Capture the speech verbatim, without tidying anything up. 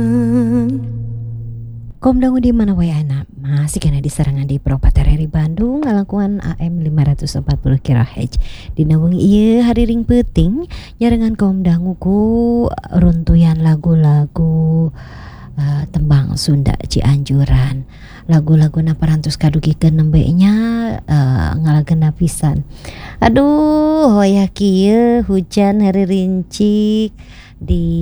Kom dangu di mana wae anak masih kena diserangan di Propat R R I Bandung ngalakuan A M lima ratus empat puluh kilohertz dina wengi ieu hari ring peuting nyarengan kaum dangu ku runtuyan lagu-lagu uh, tembang Sunda Cianjuran. Lagu-laguna parantos kadugikeun nembe nya uh, ngalageuna pisan. Aduh hoyah kieu hujan hari rincik di